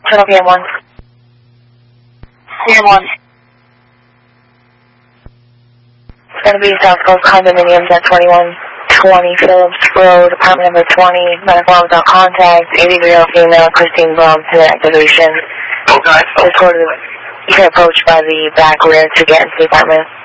Channel PM1. PM1. It's going to be South Coast Condominiums at 2120 Phillips Road, apartment number 20, medical without contact, 80-year-old female, Christine Blum, to the activation. Okay. You can approach by the back rear to get into the apartment.